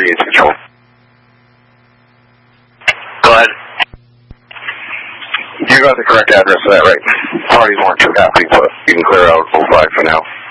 38 control. Go ahead. You got the correct address for that, right? Parties weren't too happy, but you can clear out 05 for now.